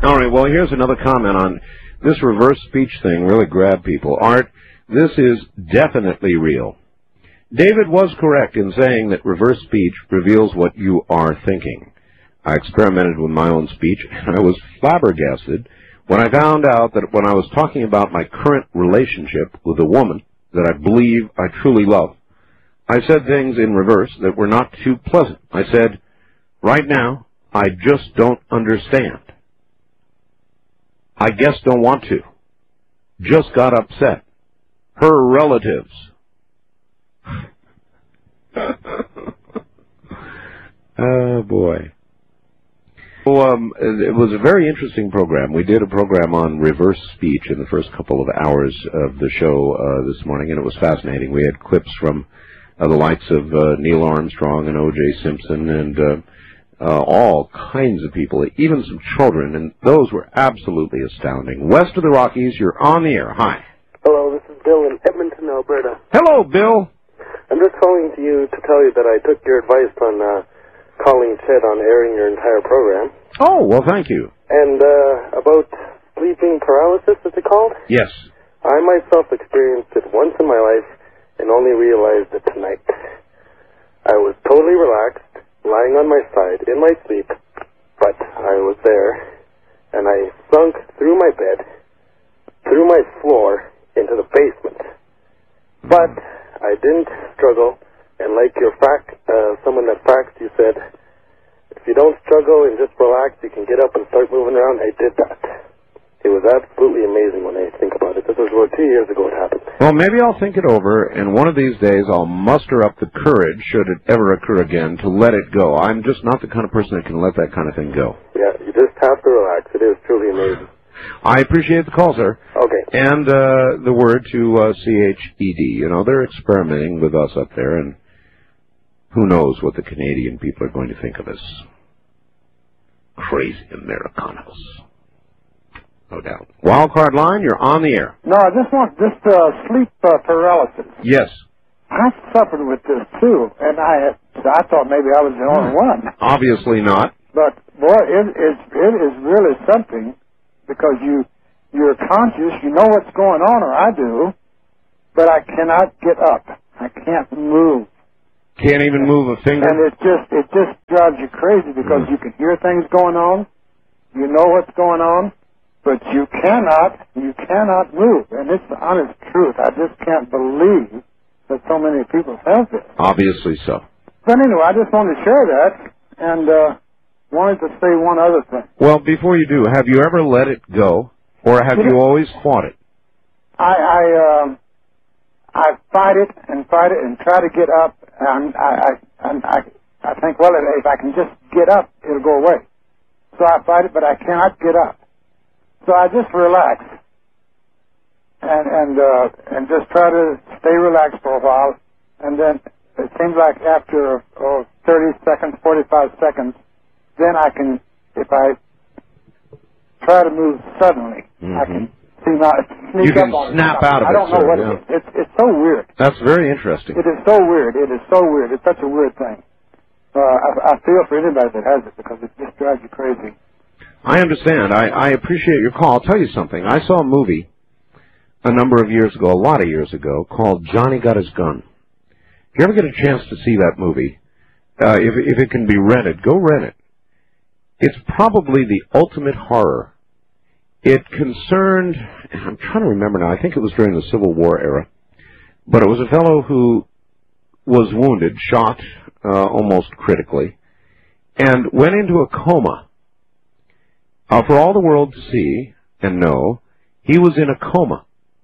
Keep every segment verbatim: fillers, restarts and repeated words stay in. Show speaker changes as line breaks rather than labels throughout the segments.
All right, well, here's another comment on this reverse speech thing. Really grabbed people. Art, this is definitely real. David was correct in saying that reverse speech reveals what you are thinking. I experimented with my own speech, and I was flabbergasted when I found out that when I was talking about my current relationship with a woman that I believe I truly love, I said things in reverse that were not too pleasant. I said, right now, I just don't understand. I guess don't want to. Just got upset. Her relatives. Oh, boy. Well, um, it was a very interesting program. We did a program on reverse speech in the first couple of hours of the show uh, this morning, and it was fascinating. We had clips from uh, the likes of uh, Neil Armstrong and O J Simpson and uh, uh, all kinds of people, even some children, and those were absolutely astounding. West of the Rockies, you're on the air. Hi.
Hello, this is Bill in Edmonton, Alberta.
Hello, Bill.
I'm just calling to you to tell you that I took your advice on uh, calling Ted on airing your entire program.
Oh, well, thank you.
And uh, about sleeping paralysis, is it called?
Yes.
I myself experienced it once in my life and only realized it tonight. I was totally relaxed, lying on my side in my sleep, but I was there, and I sunk through my bed, through my floor, into the basement. But I didn't struggle, and like your fact, uh, someone that faxed, you said, if you don't struggle and just relax, you can get up and start moving around. I did that. It was absolutely amazing when I think about it. This was about two years ago it happened.
Well, maybe I'll think it over, and one of these days I'll muster up the courage, should it ever occur again, to let it go. I'm just not the kind of person that can let that kind of thing go.
Yeah, you just have to relax. It is truly amazing.
I appreciate the call, sir.
Okay.
And uh, the word to uh, C H E D. You know, they're experimenting with us up there, and who knows what the Canadian people are going to think of us. Crazy Americanos. No doubt. Wildcard line, you're on the air.
No, I just want this uh, sleep uh, paralysis.
Yes.
I suffered with this, too, and I I thought maybe I was the only one.
Obviously not.
But, boy, it is, it is really something, because you, you're conscious, you know what's going on, or I do, but I cannot get up. I can't move.
Can't even move a finger?
And it just it just drives you crazy, because mm. you can hear things going on, you know what's going on, but you cannot, you cannot move. And it's the honest truth. I just can't believe that so many people have this.
Obviously so.
But anyway, I just wanted to share that, and uh, wanted to say one other thing.
Well, before you do, have you ever let it go, or have you always fought it?
I I, um, I fight it and fight it and try to get up, and I I I, I think, well, if I can just get up, it'll go away. So I fight it, but I cannot get up. So I just relax and and uh, and just try to stay relaxed for a while, and then it seems like after oh, thirty seconds, forty-five seconds, then I can, if I try to move suddenly, mm-hmm. I can see my sneak
you can
up on
snap
it.
out of
I
it.
don't know
sir,
what
yeah.
it is. It's it's so weird.
That's very interesting.
It is so weird. It is so weird. It's such a weird thing. Uh, I, I feel for anybody that has it, because it just drives you crazy.
I understand. I, I appreciate your call. I'll tell you something. I saw a movie a number of years ago, a lot of years ago, called Johnny Got His Gun. If you ever get a chance to see that movie, uh, if, if it can be rented, go rent it. It's probably the ultimate horror. It concerned, I'm trying to remember now, I think it was during the Civil War era, but it was a fellow who was wounded, shot uh, almost critically, and went into a coma. Uh, for all the world to see and know, he was in a coma.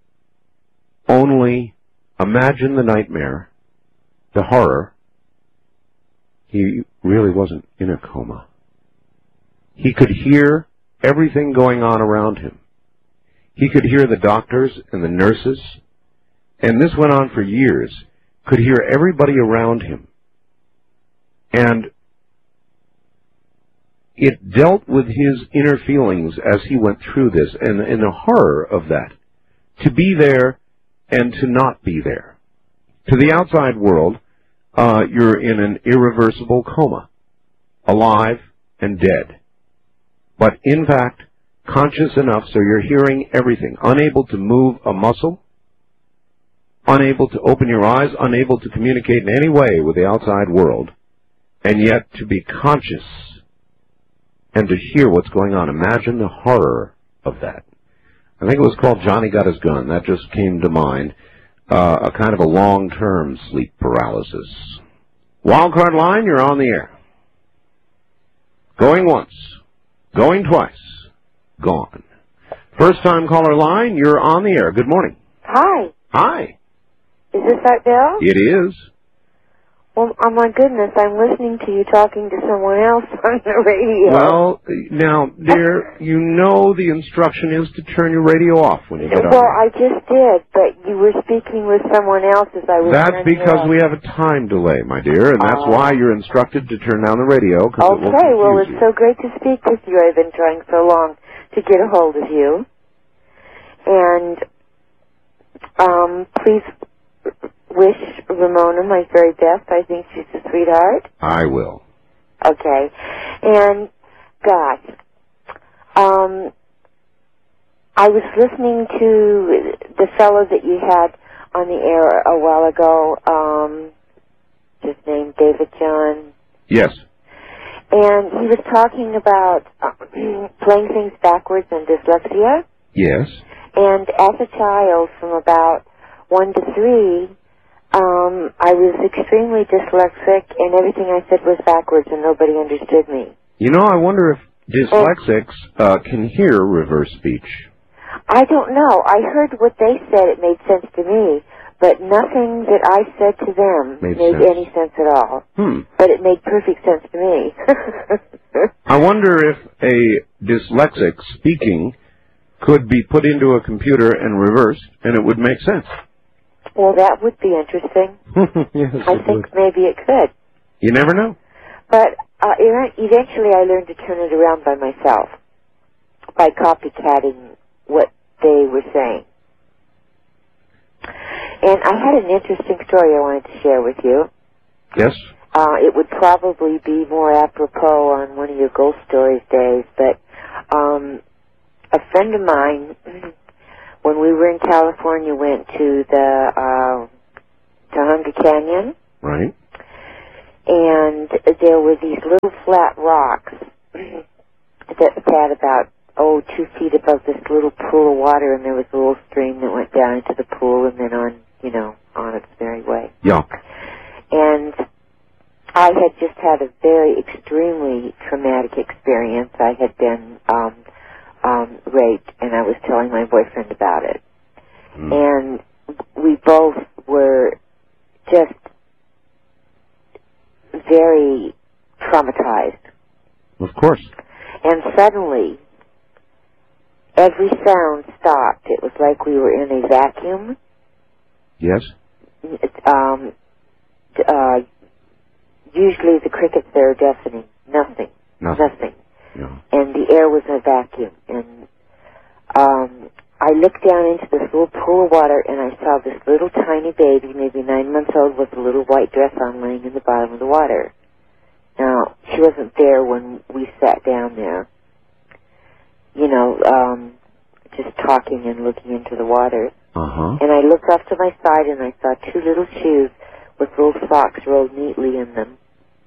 Only imagine the nightmare, the horror. He really wasn't in a coma. He could hear everything going on around him. He could hear the doctors and the nurses, and this went on for years, could hear everybody around him. And it dealt with his inner feelings as he went through this, and, and the horror of that. To be there and to not be there. To the outside world, uh, you're in an irreversible coma, alive and dead. But in fact, conscious enough so you're hearing everything, unable to move a muscle, unable to open your eyes, unable to communicate in any way with the outside world, and yet to be conscious and to hear what's going on. Imagine the horror of that. I think it was called Johnny Got His Gun. That just came to mind. Uh, a kind of a long-term sleep paralysis. Wildcard line, you're on the air. Going once. Going twice. Gone. First-time caller line, you're on the air. Good morning.
Hi.
Hi.
Is this Art Bell?
It is.
Well, oh my goodness, I'm listening to you talking to someone else on the radio.
Well, now, dear, you know the instruction is to turn your radio off when you get on.
Well, I just did, but you were speaking with someone else as I was.
That's because we have a time delay, my dear, and that's uh, why you're instructed to turn down the radio.
Okay, well, it's you. so great to speak with you. I've been trying so long to get a hold of you. And um, please wish Ramona my very best. I think she's a sweetheart.
I will.
Okay. And, gosh, um, I was listening to the fellow that you had on the air a while ago, um, his name, David John.
Yes.
And he was talking about uh, playing things backwards and dyslexia.
Yes.
And as a child, from about one to three, Um, I was extremely dyslexic, and everything I said was backwards, and nobody understood me.
You know, I wonder if dyslexics uh, can hear reverse speech.
I don't know. I heard what they said. It made sense to me, but nothing that I said to them
made,
made
sense.
any sense at all.
Hmm.
But it made perfect sense to me.
I wonder if a dyslexic speaking could be put into a computer and reversed, and it would make sense.
Well, that would be interesting.
Yes,
I think
would.
maybe it could.
You never know.
But uh, eventually I learned to turn it around by myself, by copycatting what they were saying. And I had an interesting story I wanted to share with you.
Yes?
Uh, it would probably be more apropos on one of your Ghost Stories days, but um, a friend of mine, when we were in California, went to the uh, Tujunga Canyon.
Right.
And there were these little flat rocks that sat about, oh, two feet above this little pool of water, and there was a little stream that went down into the pool and then on, you know, on its merry way.
Yeah.
And I had just had a very extremely traumatic experience. I had been um, um, raped, and I was telling my boyfriend about it. Mm. And we both were just very traumatized.
Of course.
And suddenly, every sound stopped. It was like we were in a vacuum.
Yes.
Um, uh, usually the crickets there are deafening. Nothing.
Nothing.
Nothing.
No.
And the air was in a vacuum. And um, I looked down into this little pool of water, and I saw this little tiny baby, maybe nine months old, with a little white dress on, laying in the bottom of the water. Now, she wasn't there when we sat down there, you know, um, just talking and looking into the water.
Uh-huh.
And I looked off to my side, and I saw two little shoes with little socks rolled neatly in them.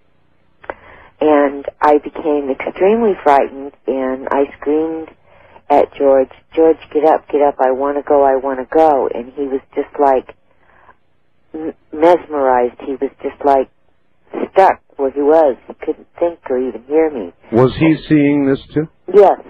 And I became extremely frightened, and I screamed at George, George, get up, get up, I want to go, I want to go. And he was just like m- mesmerized. He was just like stuck where he was. He couldn't think or even hear me.
Was he seeing this too?
Yes.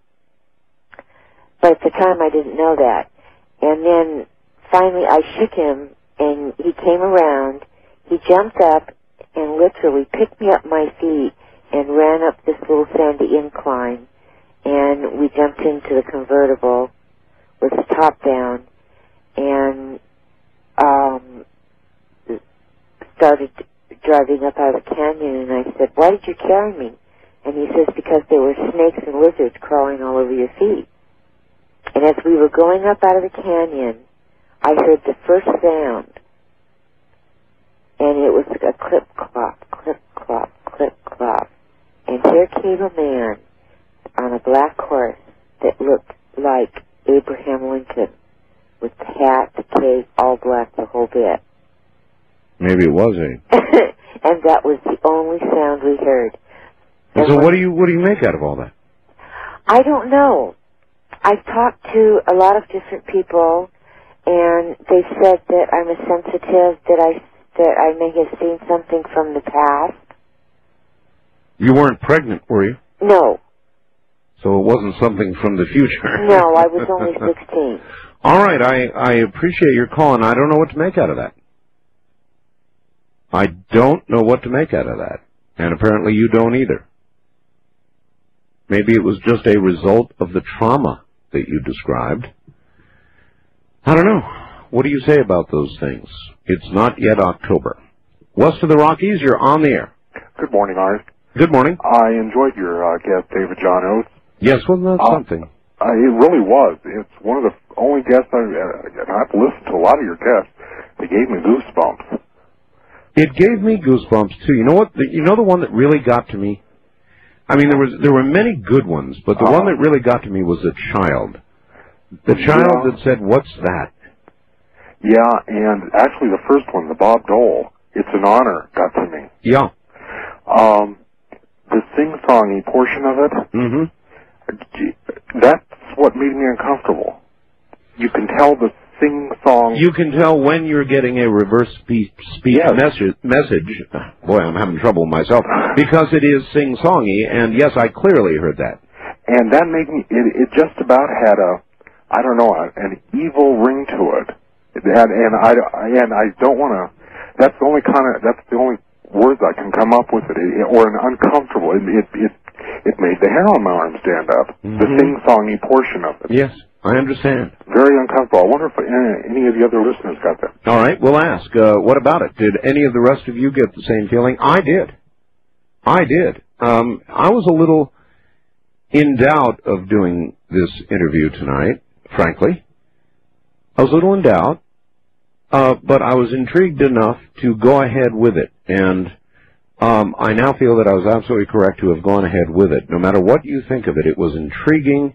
But at the time I didn't know that. And then finally I shook him, and he came around. He jumped up and literally picked me up my feet and ran up this little sandy incline. And we jumped into the convertible with the top down and um, started driving up out of the canyon. And I said, why did you carry me? And he says, because there were snakes and lizards crawling all over your feet. And as we were going up out of the canyon, I heard the first sound. And it was a clip-clop, clip-clop, clip-clop. And here came a man on a black horse that looked like Abraham Lincoln, with the hat, the cape, all black, the whole bit.
Maybe it was a.
And that was the only sound we heard.
And so what do you what do you make out of all that?
I don't know. I've talked to a lot of different people, and they said that I'm a sensitive, that I that I may have seen something from the past.
You weren't pregnant, were you?
No.
So it wasn't something from the future.
No, I was only sixteen.
All right, I, I appreciate your call, and I don't know what to make out of that. I don't know what to make out of that. And apparently you don't either. Maybe it was just a result of the trauma that you described. I don't know. What do you say about those things? It's not yet October. West of the Rockies, you're on the air.
Good morning, Art.
Good morning.
I enjoyed your uh, guest, David John Oates.
Yes, wasn't that
uh,
something?
Uh, it really was. It's one of the only guests I've, uh, and I've listened to a lot of your guests. They gave me goosebumps.
It gave me goosebumps too. You know what? The, you know the one that really got to me? I mean, there was there were many good ones, but the uh, one that really got to me was the child. The child yeah. that said, "What's that?"
Yeah, and actually the first one, the Bob Dole, "It's an Honor," got to me.
Yeah.
Um, the sing-songy portion of it,
mm-hmm.
that's what made me uncomfortable. You can tell the sing-song...
You can tell when you're getting a reverse speech, speech
yes.
message, message. Boy, I'm having trouble myself. Because it is sing-songy, and yes, I clearly heard that.
And that made me... It, it just about had a, I don't know, an evil ring to it. It had, and I, and I don't want to... That's the only kind of... That's the only words I can come up with it, it or an uncomfortable. It, it, it, it made the hair on my arm stand up. Mm-hmm. The sing-songy portion of it.
Yes. I understand.
Very uncomfortable. I wonder if any of the other listeners got that.
All right, we'll ask. Uh, what about it? Did any of the rest of you get the same feeling? I did. I did. Um, I was a little in doubt of doing this interview tonight, frankly. I was a little in doubt, uh, but I was intrigued enough to go ahead with it. And um, I now feel that I was absolutely correct to have gone ahead with it. No matter what you think of it, it was intriguing.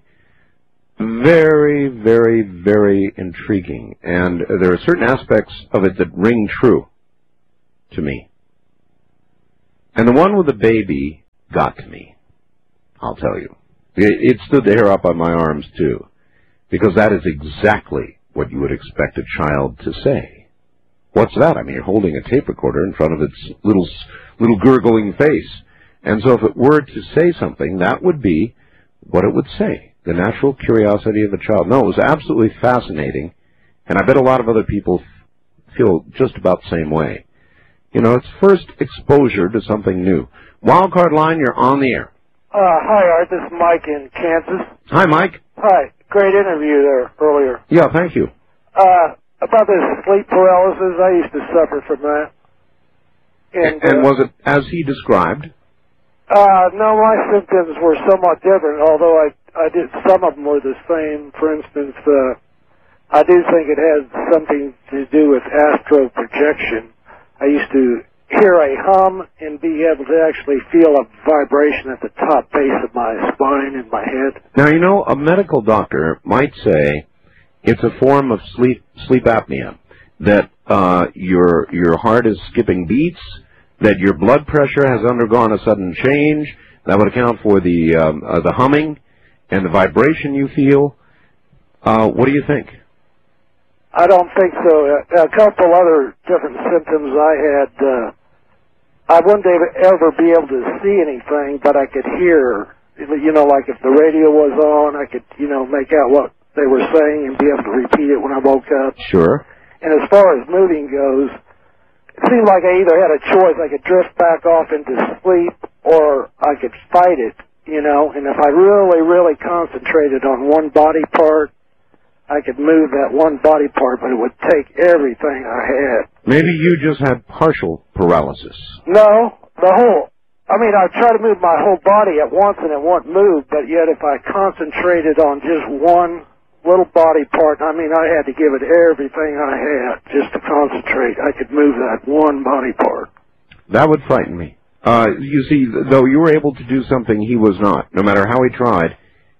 Very, very, very intriguing. And there are certain aspects of it that ring true to me. And the one with the baby got to me, I'll tell you. It, it stood the hair up on my arms, too, because that is exactly what you would expect a child to say. What's that? I mean, you're holding a tape recorder in front of its little, little gurgling face. And so if it were to say something, that would be what it would say. The natural curiosity of a child. No, it was absolutely fascinating, and I bet a lot of other people f- feel just about the same way. You know, it's first exposure to something new. Wildcard line, you're on the air.
Uh, hi, Art. This is Mike in Kansas.
Hi, Mike.
Hi. Great interview there earlier.
Yeah, thank you.
Uh, about this sleep paralysis, I used to suffer from that.
And, and uh, was it as he described?
Uh, no, my symptoms were somewhat different, although I I did, some of them were the same. For instance, uh, I do think it has something to do with astral projection. I used to hear a hum and be able to actually feel a vibration at the top base of my spine and my head.
Now, you know, a medical doctor might say it's a form of sleep sleep apnea, that uh, your your heart is skipping beats, that your blood pressure has undergone a sudden change. That would account for the um, uh, the humming and the vibration you feel. Uh, what do you think?
I don't think so. A, a couple other different symptoms I had. Uh, I wouldn't ever be able to see anything, but I could hear. You know, like if the radio was on, I could, you know, make out what they were saying and be able to repeat it when I woke up.
Sure.
And as far as moving goes, it seemed like I either had a choice. I could drift back off into sleep or I could fight it. You know, and if I really, really concentrated on one body part, I could move that one body part, but it would take everything I had.
Maybe you just had partial paralysis.
No, the whole, I mean, I try to move my whole body at once and it won't move, but yet if I concentrated on just one little body part, I mean, I had to give it everything I had just to concentrate. I could move that one body part.
That would frighten me. Uh, you see, though you were able to do something he was not. No matter how he tried,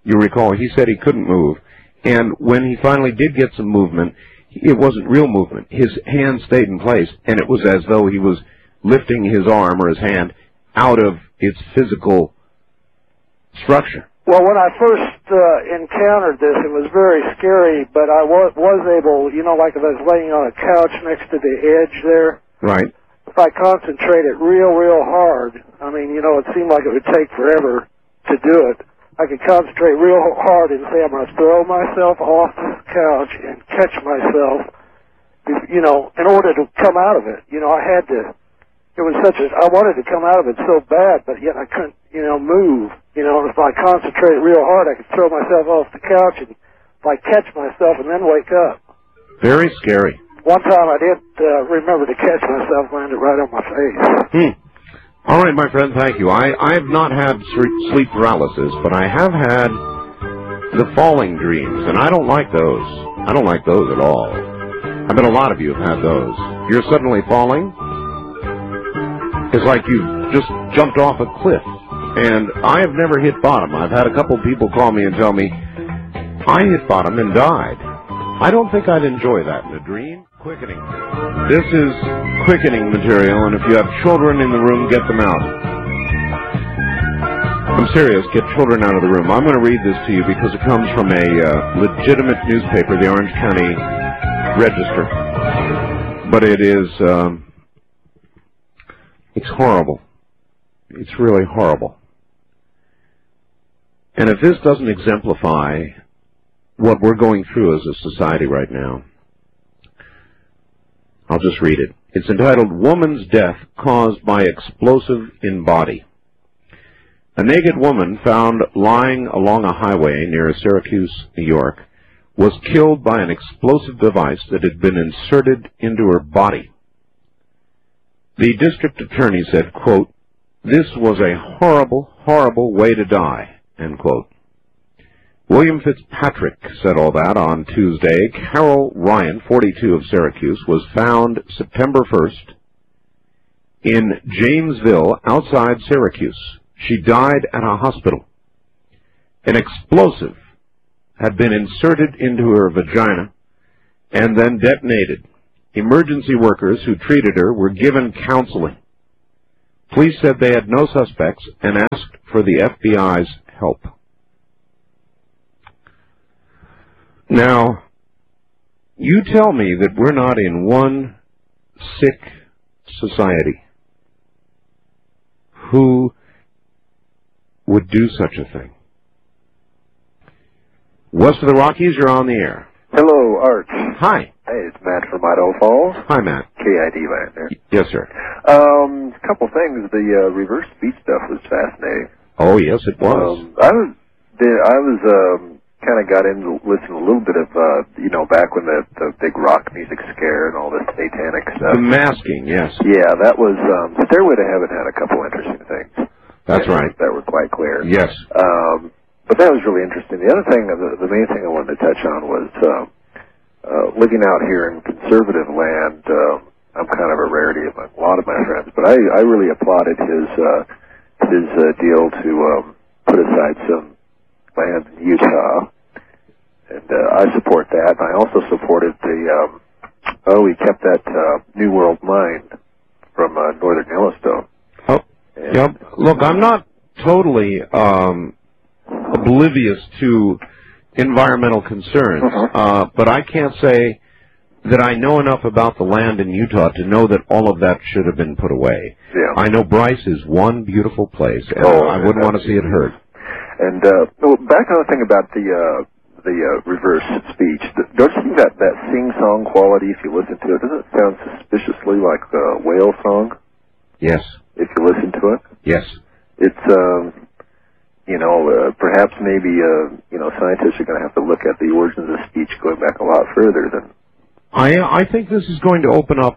You recall, he said he couldn't move. And when he finally did get some movement, it wasn't real movement. His hand stayed in place, and it was as though he was lifting his arm or his hand out of its physical structure.
Well, when I first uh, encountered this, it was very scary, but I was, was able, you know, like if I was laying on a couch next to the edge there.
Right.
If I concentrated real, real hard, I mean, you know, it seemed like it would take forever to do it. I could concentrate real hard and say, I'm going to throw myself off the couch and catch myself, you know, in order to come out of it. You know, I had to, it was such a, I wanted to come out of it so bad, but yet I couldn't, you know, move. You know, and if I concentrate real hard, I could throw myself off the couch and like catch myself and then wake up.
Very scary.
One time I did uh, remember to catch myself, landed right on my face.
Hmm. All right, my friend, thank you. I, I have not had sleep paralysis, but I have had the falling dreams, and I don't like those. I don't like those at all. I bet a lot of you have had those. You're suddenly falling. It's like you just jumped off a cliff. And I have never hit bottom. I've had a couple people call me and tell me, I hit bottom and died. I don't think I'd enjoy that in a dream. Quickening. This is quickening material, and if you have children in the room, get them out. I'm serious, get children out of the room. I'm going to read this to you because it comes from a uh, legitimate newspaper, the Orange County Register. But it is, um, it's horrible. It's really horrible. And if this doesn't exemplify what we're going through as a society right now, I'll just read it. It's entitled, Woman's Death Caused by Explosive in Body. A naked woman found lying along a highway near Syracuse, New York, was killed by an explosive device that had been inserted into her body. The district attorney said, quote, "This was a horrible, horrible way to die," end quote. William Fitzpatrick said all that on Tuesday. Carol Ryan, forty-two, of Syracuse, was found September first in Jamesville, outside Syracuse. She died at a hospital. An explosive had been inserted into her vagina and then detonated. Emergency workers who treated her were given counseling. Police said they had no suspects and asked for the F B I's help. Now, you tell me that we're not in one sick society who would do such a thing. West of the Rockies, you're on the air.
Hello, Art.
Hi.
Hey, it's Matt from Idaho Falls.
Hi, Matt.
K I D land there.
Yes, sir.
Um, a couple things. The uh, reverse speech stuff was fascinating.
Oh, yes, it was.
Um, I was, I was, um, kind of got into listening a little bit of, uh, you know, back when the, the big rock music scare and all this satanic stuff.
The masking, yes.
Yeah, that was, um, Stairway to Heaven had a couple interesting things.
That's
that,
right.
That were quite clear.
Yes.
Um, but that was really interesting. The other thing, the, the main thing I wanted to touch on was, um, uh, living out here in conservative land. Um, I'm kind of a rarity among a lot of my friends, but I, I really applauded his, uh, his, uh, deal to, um, put aside some land in Utah. And uh, I support that. I also supported the, um, oh, he kept that uh, New World Mine from uh, northern Yellowstone.
Oh, and, yep. Look, I'm not totally um, oblivious to environmental concerns,
uh-huh.
uh, but I can't say that I know enough about the land in Utah to know that all of that should have been put away.
Yeah.
I know Bryce is one beautiful place, and
oh,
I wouldn't want to see it hurt.
And uh, well, back on the thing about the... Uh, the uh, reverse speech. Don't you think that, that sing-song quality, if you listen to it, doesn't it sound suspiciously like a whale song?
Yes.
If you listen to it?
Yes.
It's, um, you know, uh, perhaps maybe, uh, you know, scientists are going to have to look at the origins of speech going back a lot further than...
I, I think this is going to open up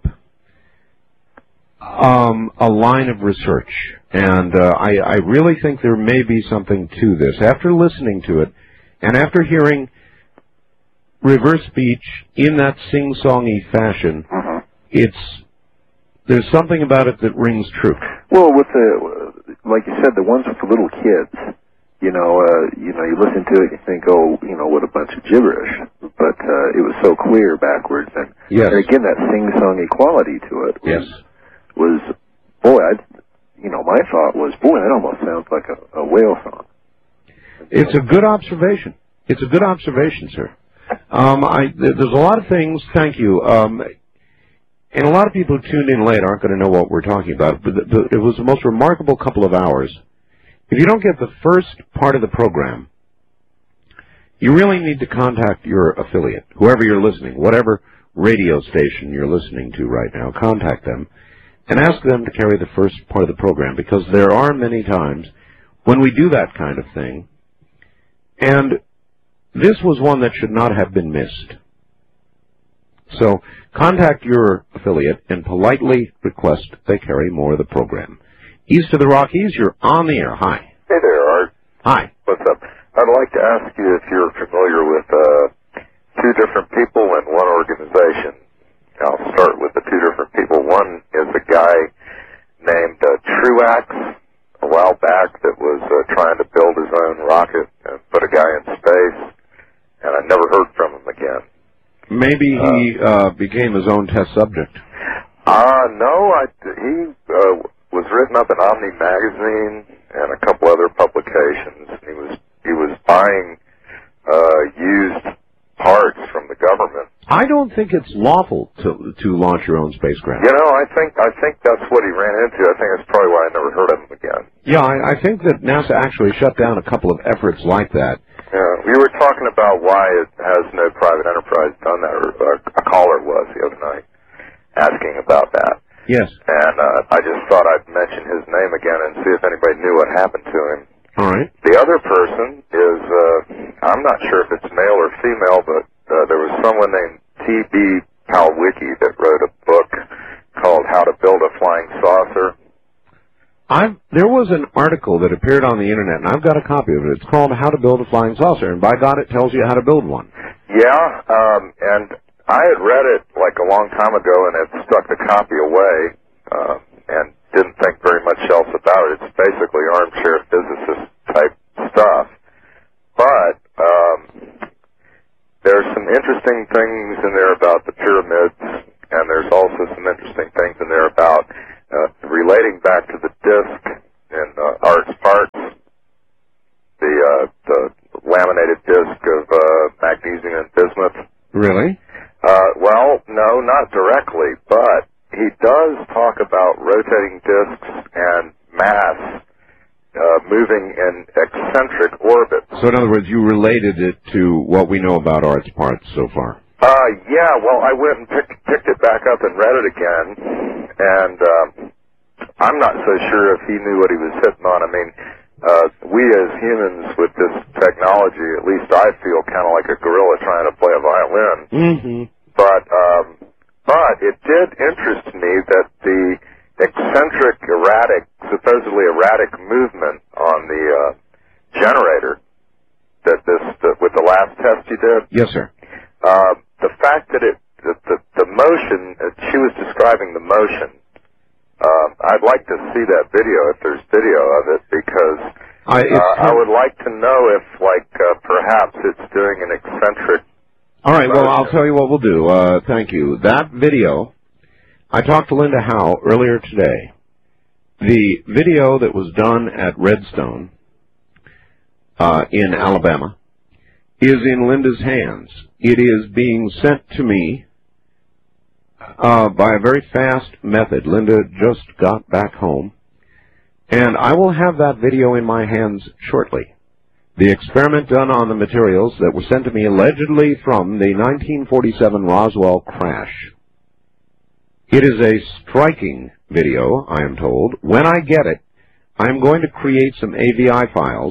um, a line of research, and uh, I, I really think there may be something to this. After listening to it, and after hearing reverse speech in that sing-songy fashion,
uh-huh.
it's there's something about it that rings true.
Well, with the, like you said, the ones with the little kids, you know, uh, you know, you listen to it, you think, oh, you know, what a bunch of gibberish. But uh, it was so clear backwards, and,
yes.
and again, that sing-song equality to it was,
yes.
was boy, I, you know, my thought was, boy, that almost sounds like a, a whale song.
It's a good observation. It's a good observation, sir. Um, I, there's a lot of things, thank you, um, and a lot of people who tuned in late aren't going to know what we're talking about, but the, the, it was the most remarkable couple of hours. If you don't get the first part of the program, you really need to contact your affiliate, whoever you're listening, whatever radio station you're listening to right now, contact them and ask them to carry the first part of the program, because there are many times when we do that kind of thing, and this was one that should not have been missed. So contact your affiliate and politely request they carry more of the program. East of the Rockies, you're on the air. Hi.
Hey there, Art.
Hi.
What's up? I'd like to ask you if you're familiar with uh, two different people in one organization. I'll start with the two different people. One is a guy named uh, Truax a while back that was uh, trying to build his own rocket and put a guy in space, and I never heard from him again.
Maybe he uh, uh, became his own test subject.
Uh, no, I, he uh, was written up in Omni Magazine and a couple other publications. He was he was buying uh, used parts from the government.
I don't think it's lawful to to launch your own spacecraft.
You know, I think I think that's what he ran into. I think that's probably why I never heard of him again.
Yeah, I, I think that NASA actually shut down a couple of efforts like that.
Yeah, we were talking about why it has no private enterprise done that, or uh, a caller was the other night asking about that.
Yes.
And uh, I just thought I'd mention his name again and see if anybody knew what happened to him.
All right.
The other person is, uh, I'm not sure if it's male or female, but uh, there was someone named T B Palwicki that wrote a book called How to Build a Flying Saucer.
I've, there was an article that appeared on the Internet, and I've got a copy of it. It's called How to Build a Flying Saucer, and by God, it tells you how to build one.
Yeah, um, and I had read it like a long time ago and had stuck the copy away uh, and didn't think very much else about it. It's basically armchair physicist type stuff. But um, there's some interesting things in there about the pyramids, and there's also some interesting things in there about uh, relating back to the disc in uh, Art's Parts, the, uh, the laminated disc of uh, magnesium and bismuth.
Really?
Uh, well, no, not directly, but he does talk about rotating disks and mass uh, moving in eccentric orbits.
So in other words, you related it to what we know about Art's Parts so far.
Uh, yeah, well, I went and picked, picked it back up and read it again, and um, I'm not so sure if he knew what he was hitting on. I mean, uh, we as humans with this technology, at least I feel kind of like a gorilla trying to play a violin.
Mm-hmm.
But, um, but it did interest me that the eccentric, erratic, supposedly erratic movement on the uh, generator, that this, that with the last test you did.
Yes, sir.
Uh, the fact that it, that the, the motion, uh, she was describing the motion. Um, I'd like to see that video if there's video of it, because
I,
uh, I would like to know if, like, uh, perhaps it's doing an eccentric.
All right, well, I'll tell you what we'll do. Uh, thank you. That video, I talked to Linda Howe earlier today. The video that was done at Redstone uh, in Alabama is in Linda's hands. It is being sent to me uh, by a very fast method. Linda just got back home, and I will have that video in my hands shortly. The experiment done on the materials that were sent to me allegedly from the nineteen forty-seven Roswell crash. It is a striking video, I am told. When I get it, I am going to create some A V I files.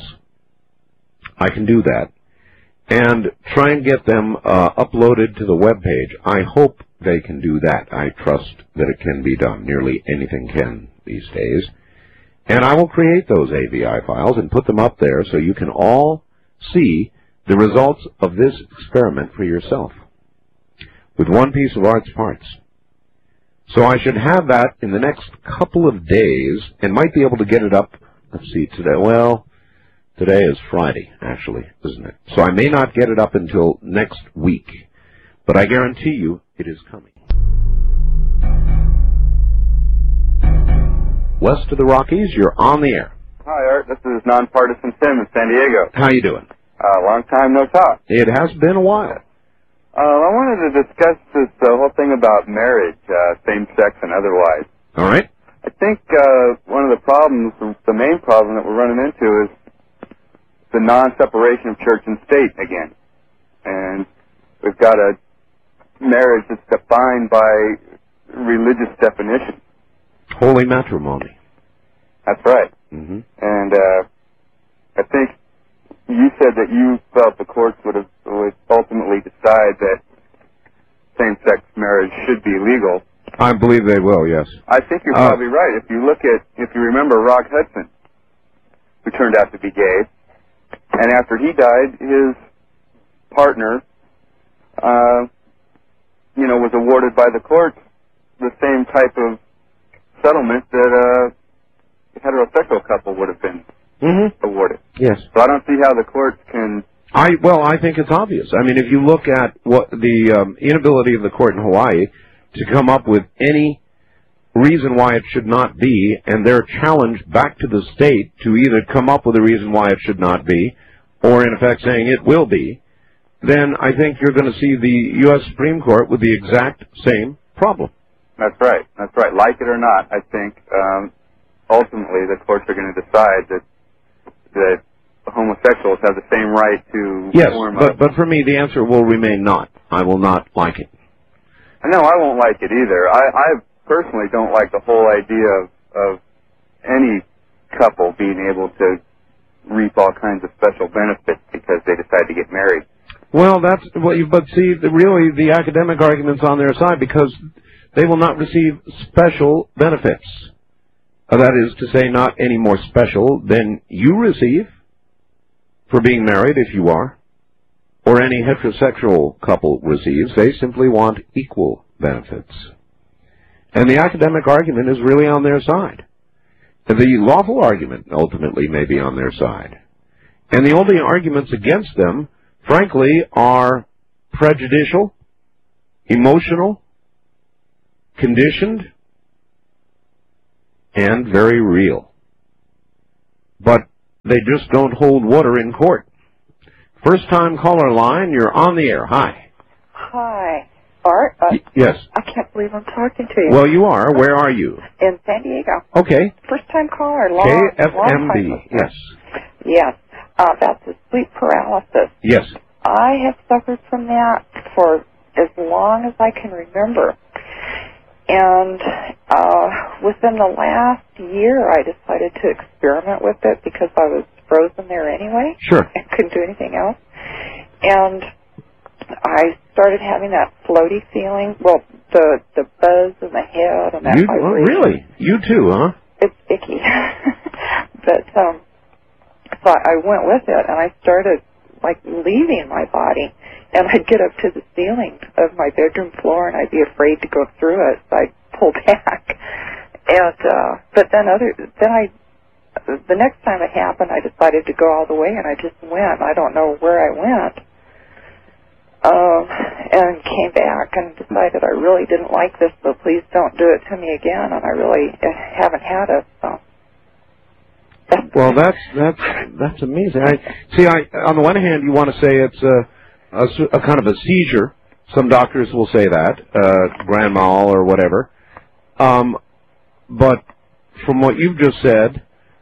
I can do that. And try and get them uh, uploaded to the web page. I hope they can do that. I trust that it can be done. Nearly anything can these days. And I will create those A V I files and put them up there so you can all see the results of this experiment for yourself with one piece of Art's Parts. So I should have that in the next couple of days and might be able to get it up, let's see, today. Well, Today is Friday, actually, isn't it? So I may not get it up until next week, but I guarantee you it is coming. West of the Rockies, you're on the air.
Hi, Art. This is Nonpartisan Tim in San Diego.
How you doing?
Uh, long time no talk.
It has been a while.
Uh, I wanted to discuss this uh, whole thing about marriage, uh, same-sex and otherwise.
All right.
I think uh, one of the problems, the main problem that we're running into is the non-separation of church and state again. And we've got a marriage that's defined by religious definition.
Holy matrimony.
That's right.
Mm-hmm.
And uh, I think you said that you felt the courts would have would ultimately decide that same-sex marriage should be legal.
I believe they will, yes.
I think you're
Uh,
probably right. If you look at, if you remember Rock Hudson, who turned out to be gay, and after he died, his partner, uh, you know, was awarded by the courts the same type of settlement that a heterosexual couple would have been
Mm-hmm.
awarded.
Yes.
So I don't see how the courts can.
I well, I think it's obvious. I mean, if you look at what the um, inability of the court in Hawaii to come up with any reason why it should not be, and their challenge back to the state to either come up with a reason why it should not be, or in effect saying it will be, then I think you're going to see the U S Supreme Court with the exact same problem.
That's right. That's right. Like it or not, I think um, ultimately the courts are going to decide that that homosexuals have the same right to
Yes,
form
but
a...
but for me the answer will remain not. I will not like it.
No, I won't like it either. I, I personally don't like the whole idea of, of any couple being able to reap all kinds of special benefits because they decide to get married.
Well, that's well, you, but see, the, really the academic argument's on their side because they will not receive special benefits. Uh, that is to say, not any more special than you receive for being married, if you are, or any heterosexual couple receives. They simply want equal benefits. And the academic argument is really on their side. And the lawful argument ultimately may be on their side. And the only arguments against them, frankly, are prejudicial, emotional, conditioned, and very real. But they just don't hold water in court. First time caller line, you're on the air. Hi.
Hi. Art? Uh,
y- yes.
I can't believe I'm talking to you.
Well, you are. Where are you?
In San Diego.
Okay.
First time caller. Long,
K F M
long
B.
time listener.
Yes.
Yes. Uh, that's the sleep paralysis.
Yes.
I have suffered from that for as long as I can remember. And uh, within the last year, I decided to experiment with it because I was frozen there anyway.
Sure.
And couldn't do anything else. And I started having that floaty feeling. Well, the the buzz in the head and that
You,
vibration.
oh, really? You too, huh?
It's icky. But um, so I went with it, and I started like leaving my body. And I'd get up to the ceiling of my bedroom floor, and I'd be afraid to go through it, so I'd pull back. And uh, but then other then I the next time it happened, I decided to go all the way, and I just went. I don't know where I went, um, and came back and decided I really didn't like this, so please don't do it to me again. And I really haven't had it. So.
Well, that's that's that's amazing. I see. I on the one hand, you want to say it's a A, a kind of a seizure. Some doctors will say that, uh, grand mal or whatever. Um, but from what you've just said,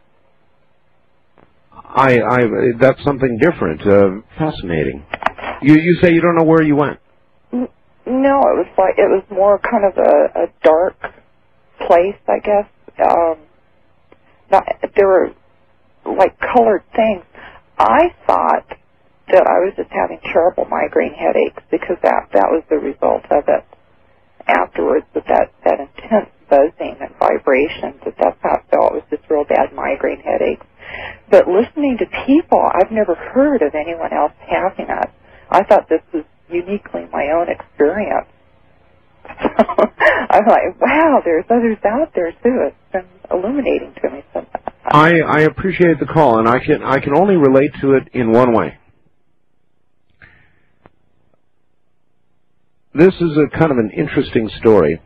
I, I, that's something different. Uh, fascinating. You, you say you don't know where you went.
No, it was like it was more kind of a, a dark place, I guess. Um, not, there were like colored things. I thought that I was just having terrible migraine headaches because that that was the result of it. Afterwards, with that that intense buzzing and vibration, that that's how it felt. It was just real bad migraine headaches. But listening to people, I've never heard of anyone else having it. I thought this was uniquely my own experience. So I'm like, wow, there's others out there too. It's been illuminating to me. So
I, I appreciate the call, and I can I can only relate to it in one way. This is a kind of an interesting story.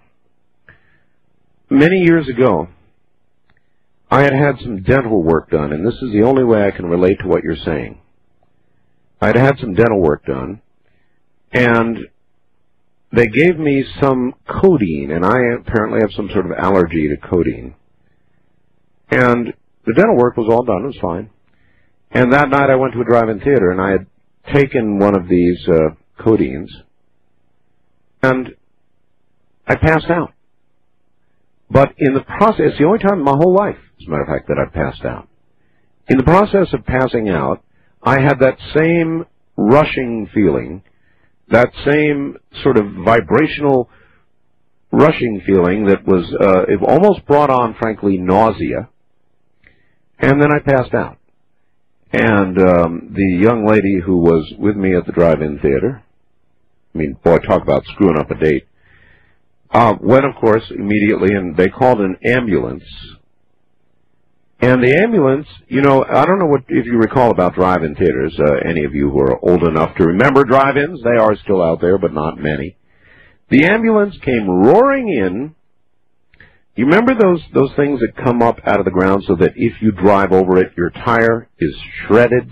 Many years ago, I had had some dental work done, and this is the only way I can relate to what you're saying. I'd had some dental work done, and they gave me some codeine, and I apparently have some sort of allergy to codeine. And the dental work was all done, it was fine. And that night I went to a drive-in theater, and I had taken one of these uh, codeines, and I passed out. But in the process, it's the only time in my whole life, as a matter of fact, that I've passed out. In the process of passing out, I had that same rushing feeling, that same sort of vibrational rushing feeling that was, uh, it almost brought on, frankly, nausea. And then I passed out. And um, the young lady who was with me at the drive-in theater, I mean, boy, talk about screwing up a date, uh, went, of course, immediately, and they called an ambulance. And the ambulance, you know, I don't know what if you recall about drive-in theaters, uh, any of you who are old enough to remember drive-ins, they are still out there, but not many. The ambulance came roaring in. You remember those those things that come up out of the ground so that if you drive over it, your tire is shredded?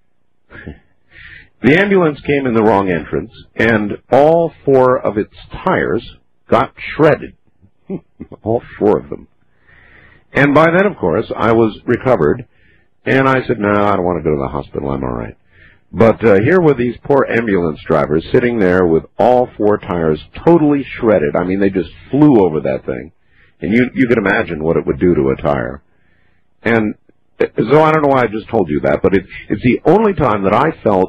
The ambulance came in the wrong entrance, and all four of its tires got shredded. All four of them. And by then, of course, I was recovered, and I said, no, I don't want to go to the hospital, I'm all right. But uh, here were these poor ambulance drivers sitting there with all four tires totally shredded. I mean, they just flew over that thing. And you you can imagine what it would do to a tire. And so I don't know why I just told you that, but it, it's the only time that I felt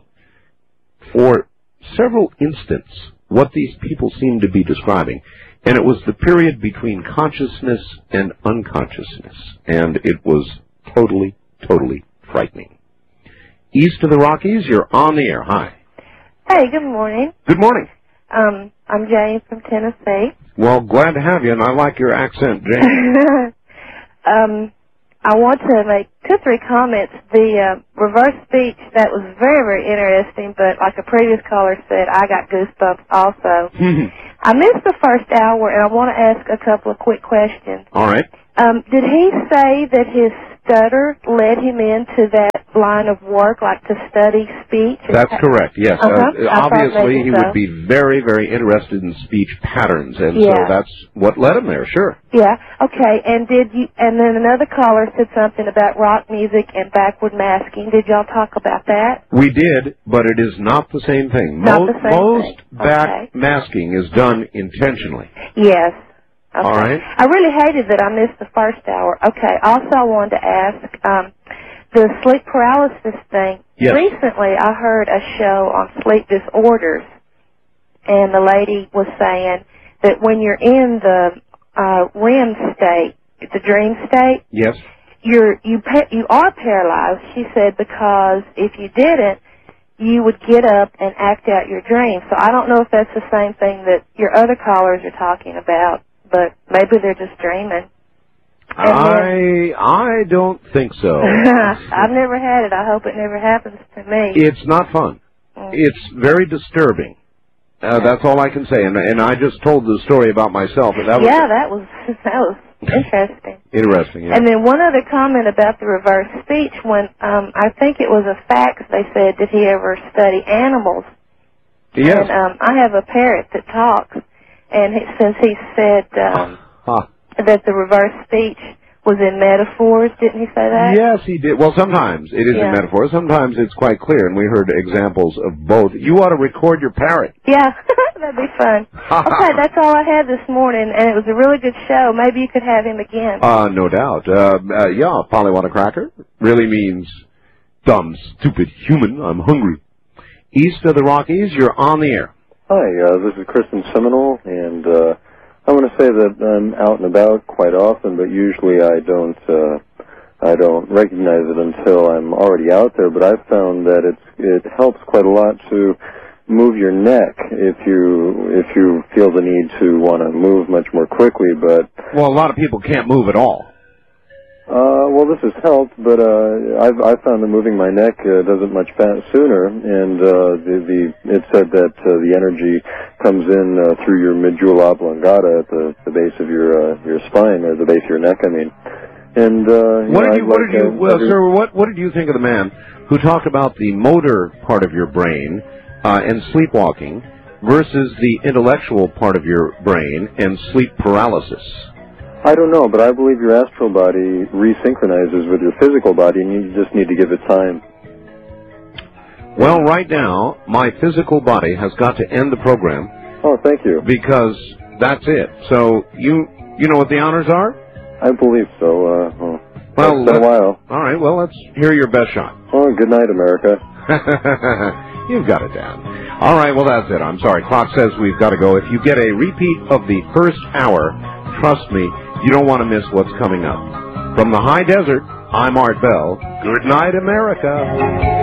for several instants what these people seemed to be describing. And it was the period between consciousness and unconsciousness. And it was totally, totally frightening. East of the Rockies, you're on the air. Hi.
Hey, good morning.
Good morning.
Um, I'm Jane from Tennessee.
Well, glad to have you, and I like your accent, Jane.
um, I want to make two or three comments. The uh, reverse speech, that was very, very interesting, but like a previous caller said, I got goosebumps also. I missed the first hour, and I want to ask a couple of quick questions.
All right.
Um, did he say that his stutter led him into that line of work, like to study speech?
That's correct, yes.
Uh-huh.
Uh, obviously, he
so.
would be very, very interested in speech patterns, and
yeah.
so that's what led him there, sure.
Yeah, okay. And did you? And then another caller said something about rock music and backward masking. Did y'all talk about that?
We did, but it is not the same thing.
Not
most
the same
most
thing.
back
Okay.
masking is done intentionally.
Yes. Okay.
All right.
I really hated that I missed the first hour. Okay. Also, I wanted to ask um, the sleep paralysis thing.
Yes.
Recently, I heard a show on sleep disorders, and the lady was saying that when you're in the uh, R E M state, the dream state,
yes,
you're you pa- you are paralyzed. She said because if you didn't, you would get up and act out your dream. So I don't know if that's the same thing that your other callers are talking about, but maybe they're just dreaming. And
I I don't think so.
I've never had it. I hope it never happens to me.
It's not fun.
Mm.
It's very disturbing. Uh, that's all I can say. And and I just told the story about myself. And that was
yeah, that was that was interesting.
Interesting. Yeah.
And then one other comment about the reverse speech. When um, I think it was a fax, they said, did he ever study animals?
Yes.
And um, I have a parrot that talks, and he, since he said um,
huh.
that the reverse speech was in metaphors, didn't he say that?
Yes, he did. Well, sometimes it is
Yeah.
a metaphor. Sometimes it's quite clear, and we heard examples of both. You ought to record your parrot.
Yeah, that'd be fun. Okay, that's all I had this morning, and it was a really good show. Maybe you could have him again.
Uh, no doubt. Uh, uh, yeah, Polly want a cracker really means dumb, stupid human. I'm hungry. East of the Rockies, you're on the air.
Hi, uh, this is Kristen Seminole, and uh, I want to say that I'm out and about quite often, but usually I don't uh, I don't recognize it until I'm already out there. But I've found that it's it helps quite a lot to move your neck if you if you feel the need to want to move much more quickly. But
well, a lot of people can't move at all.
Uh, well, this has helped, but uh, I've I found that moving my neck uh, does it much fa- sooner, and uh, the the it said that uh, the energy comes in uh, through your medulla oblongata at the, the base of your uh, your spine, or the base of your neck, I mean. And uh,
what
you know,
did you, what
like,
did you,
uh,
well,
every,
sir, what what did you think of the man who talked about the motor part of your brain uh, and sleepwalking versus the intellectual part of your brain and sleep paralysis?
I don't know, but I believe your astral body resynchronizes with your physical body, and you just need to give it time.
Well, right now, my physical body has got to end the program.
Oh, thank you.
Because that's it. So, you you know what the honors are?
I believe so. Uh, oh,
well,
it's been a while.
All right, well, let's hear your best shot.
Oh, good night, America.
You've got it down. All right, well, that's it. I'm sorry. Clock says we've got to go. If you get a repeat of the first hour, trust me, you don't want to miss what's coming up. From the high desert, I'm Art Bell. Good night, America.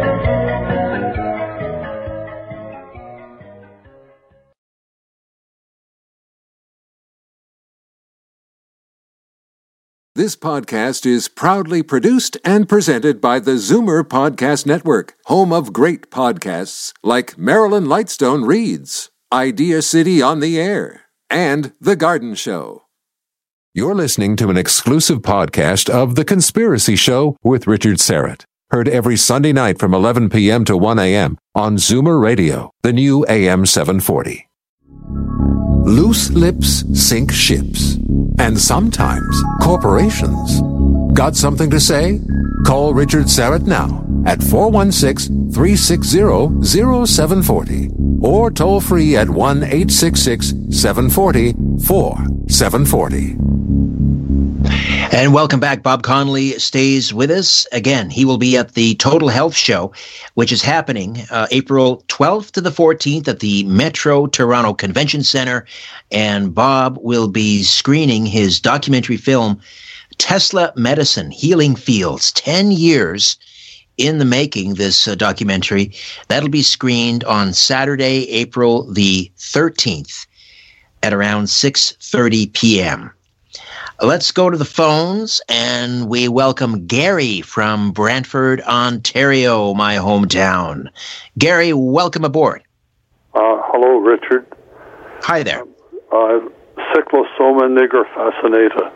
This podcast is proudly produced and presented by the Zoomer Podcast Network, home of great podcasts like Marilyn Lightstone Reads, Idea City on the Air, and The Garden Show. You're listening to an exclusive podcast of The Conspiracy Show with Richard Serrett. Heard every Sunday night from eleven p.m. to one a.m. on Zoomer Radio, the new A M seven forty. Loose lips sink ships, and sometimes corporations. Got something to say? Call Richard Serrett now at four one six, three six zero, zero seven four zero or toll free at one eight six six, seven four zero, four seven four zero.
And welcome back. Bob Connolly stays with us. Again, he will be at the Total Health Show, which is happening uh, April twelfth to the fourteenth at the Metro Toronto Convention Center. And Bob will be screening his documentary film, Tesla Medicine, Healing Fields, ten years in the making, this uh, documentary. That'll be screened on Saturday, April the thirteenth at around six thirty p.m. Let's go to the phones, and we welcome Gary from Brantford, Ontario, my hometown. Gary, welcome aboard.
Uh, hello, Richard.
Hi there.
Uh, Cyclosoma niger fascinata.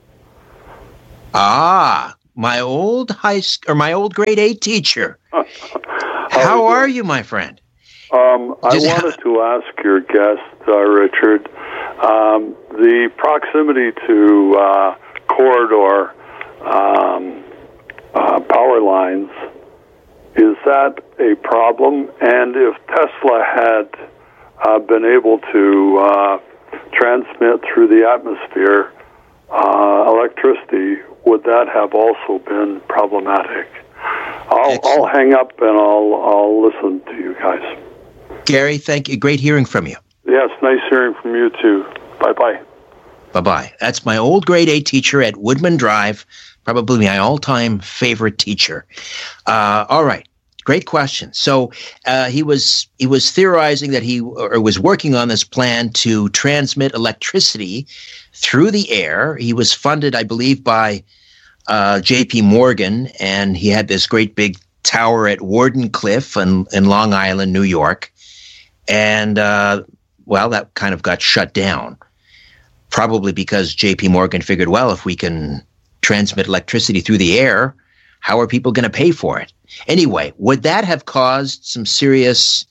Ah, my old high sc- or my old grade eight teacher.
How,
How are you, my friend?
Um, I
Just
wanted to ask your guest, uh, Richard, um, the proximity to uh, corridor um, uh, power lines, is that a problem? And if Tesla had uh, been able to uh, transmit through the atmosphere uh, electricity, would that have also been problematic? I'll, I'll hang up and I'll, I'll listen to you guys.
Gary, thank you. Great hearing from you.
Yes, nice hearing from you too. Bye-bye.
Bye-bye. That's my old grade eight teacher at Woodman Drive, probably my all-time favorite teacher. Uh, all right. Great question. So uh, he was he was theorizing that he or was working on this plan to transmit electricity through the air. He was funded, I believe, by uh, J P Morgan, and he had this great big tower at Wardenclyffe in, in Long Island, New York. And, uh, well, that kind of got shut down, probably because J P Morgan figured, well, if we can transmit electricity through the air, how are people going to pay for it? Anyway, would that have caused some serious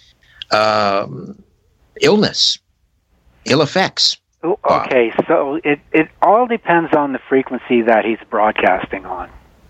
um, illness, ill effects?
Okay, so it, it all depends on the frequency that he's broadcasting on.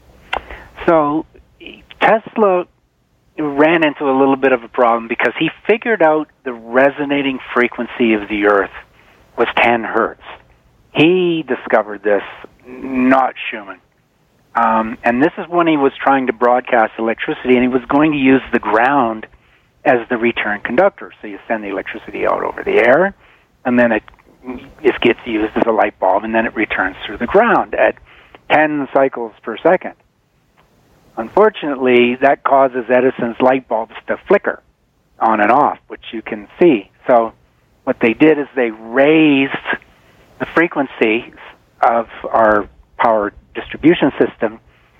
So Tesla ran into a little bit of a problem because he figured out the resonating frequency of the Earth was ten hertz. He discovered this, not Schumann. Um, and this is when he was trying to broadcast electricity, and he was going to use the ground as the return conductor. So you send the electricity out over the air, and then it, it gets used as a light bulb, and then it returns through the ground at ten cycles per second. Unfortunately, that causes Edison's light bulbs to flicker on and off, which you can see. So what they did is they raised the frequencies of our power distribution system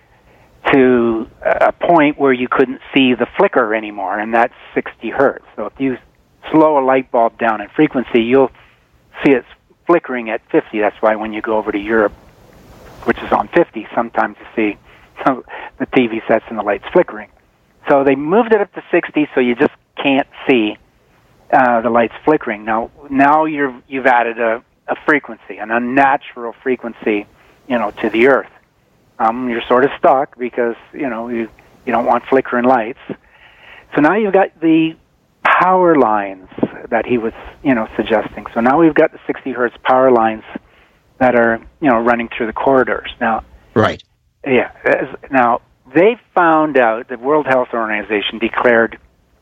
to a point where you couldn't see the flicker anymore, and that's sixty hertz. So if you slow a light bulb down in frequency, you'll see it's flickering at fifty. That's why when you go over to Europe, which is on fifty, sometimes you see the T V sets and the lights flickering. So they moved it up to sixty, so you just can't see uh, the lights flickering. Now, now you're, you've added a, a frequency, an unnatural frequency, you know, to the Earth. Um, you're sort of stuck because, you know, you, you don't want flickering lights. So now you've got the power lines that he was, you know, suggesting. So now we've got the sixty hertz power lines that are, you know, running through the corridors. Now,
right.
Yeah. As, now, they found out, the World Health Organization declared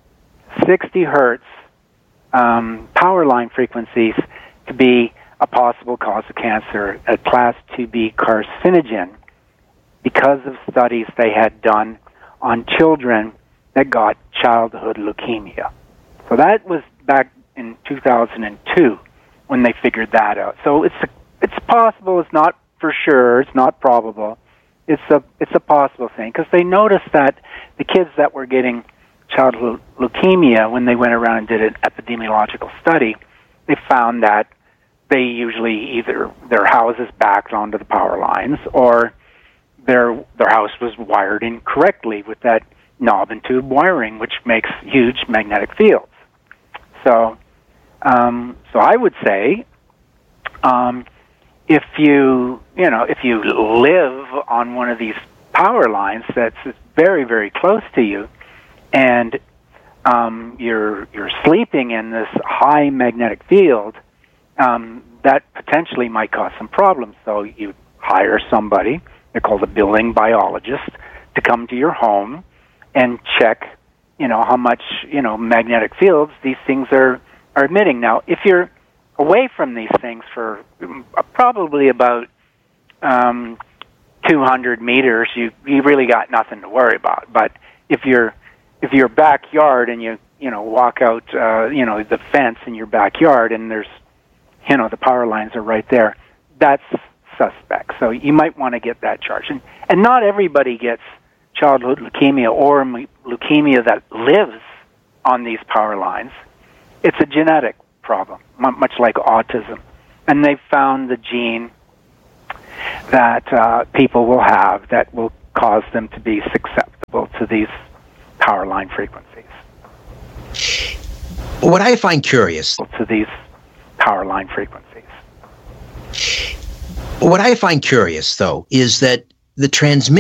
sixty hertz um, power line frequencies to be a possible cause of cancer, a class two B carcinogen, because of studies they had done on children that got childhood leukemia. So that was back in two thousand two when they figured that out. So it's a, it's possible, it's not for sure, it's not probable. It's a it's a possible thing because they noticed that the kids that were getting childhood leukemia, when they went around and did an epidemiological study, they found that they usually either their houses backed onto the power lines or their their house was wired incorrectly with that knob and tube wiring, which makes huge magnetic fields. So, um, so I would say, um, if you you know if you live on one of these power lines that's very very close to you, and um, you're you're sleeping in this high magnetic field, um, that potentially might cause some problems. So you hire somebody, they're called a building biologist, to come to your home and check, you know, how much, you know, magnetic fields these things are, are emitting. Now, if you're away from these things for probably about um, two hundred meters, you you really got nothing to worry about. But if you're if your backyard and you you know walk out, uh, you know, the fence in your backyard and there's, you know, the power lines are right there, that's suspect. So you might want to get that charged. And, and not everybody gets childhood leukemia or leukemia that lives on these power lines. It's a genetic problem, much like autism. And they've found the gene that uh, people will have that will cause them to be susceptible to these power line frequencies.
What I find curious...
To these power line frequencies.
What I find curious, though, is that the transmission